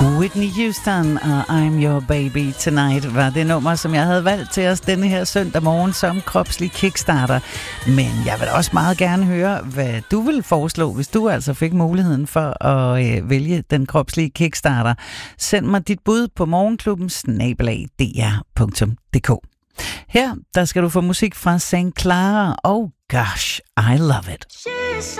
Whitney Houston og I'm Your Baby Tonight var det nummer, som jeg havde valgt til os denne her søndag morgen som kropslig kickstarter. Men jeg vil også meget gerne høre, hvad du vil foreslå, hvis du altså fik muligheden for at vælge den kropslige kickstarter. Send mig dit bud på morgenklubben@dr.dk. Her, der skal du få musik fra St. Clara og Gosh, I Love It.